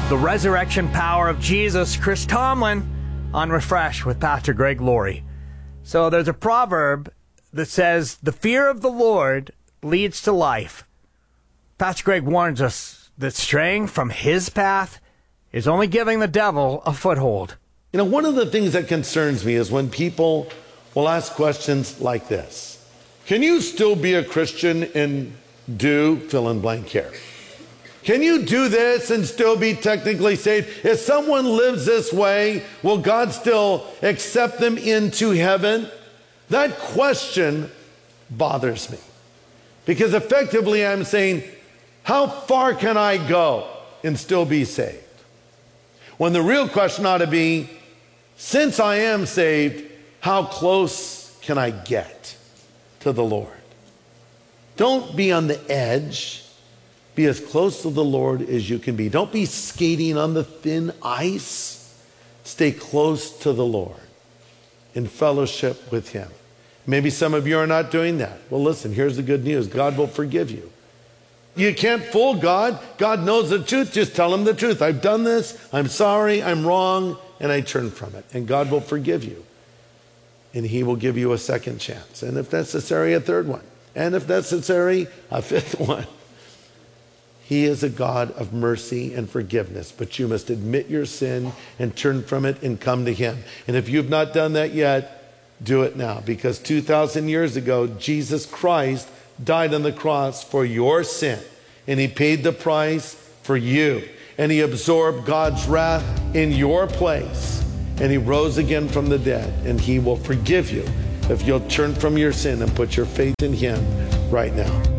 The resurrection power of Jesus. Chris Tomlin on Refresh with Pastor Greg Laurie. So there's a proverb that says, the fear of the Lord leads to life. Pastor Greg warns us that straying from his path is only giving the devil a foothold. You know, one of the things that concerns me is when people will ask questions like this. Can you still be a Christian and do fill in blank here? Can you do this and still be technically saved? If someone lives this way, will God still accept them into heaven? That question bothers me. Because effectively I'm saying, how far can I go and still be saved? When the real question ought to be, since I am saved, how close can I get to the Lord? Don't be on the edge. Be as close to the Lord as you can be. Don't be skating on the thin ice. Stay close to the Lord in fellowship with Him. Maybe some of you are not doing that. Well, listen, here's the good news. God will forgive you. You can't fool God. God knows the truth. Just tell Him the truth. I've done this. I'm sorry. I'm wrong. And I turn from it. And God will forgive you. And He will give you a second chance. And if necessary, a third one. And if necessary, a fifth one. He is a God of mercy and forgiveness, but you must admit your sin and turn from it and come to Him. And if you've not done that yet, do it now, because 2,000 years ago, Jesus Christ died on the cross for your sin, and He paid the price for you, and He absorbed God's wrath in your place, and He rose again from the dead, and He will forgive you if you'll turn from your sin and put your faith in Him right now.